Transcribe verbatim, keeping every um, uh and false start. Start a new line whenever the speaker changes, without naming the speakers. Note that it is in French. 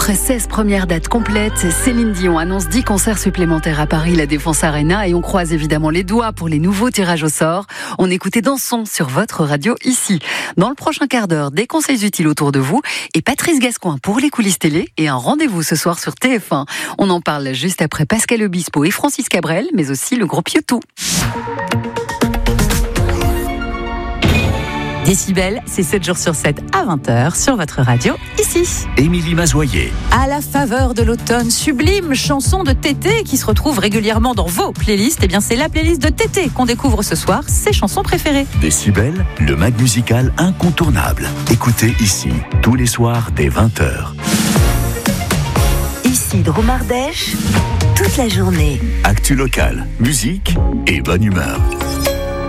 Après seize premières dates complètes, Céline Dion annonce dix concerts supplémentaires à Paris, la Défense Arena, et on croise évidemment les doigts pour les nouveaux tirages au sort. On écoutait Dansons sur votre radio ici. Dans le prochain quart d'heure, des conseils utiles autour de vous et Patrice Gascoin pour les coulisses télé et un rendez-vous ce soir sur T F un. On en parle juste après Pascal Obispo et Francis Cabrel, mais aussi le groupe U deux. Décibel, c'est sept jours sur sept à vingt heures sur votre radio, ici.
Émilie Mazoyer.
À la faveur de l'automne, sublime chanson de Tété qui se retrouve régulièrement dans vos playlists. Eh bien, c'est la playlist de Tété qu'on découvre ce soir, ses chansons préférées.
Décibel, le mag musical incontournable. Écoutez ici, tous les soirs dès vingt heures.
Ici Dromardèche, toute la journée.
Actu local, musique et bonne humeur.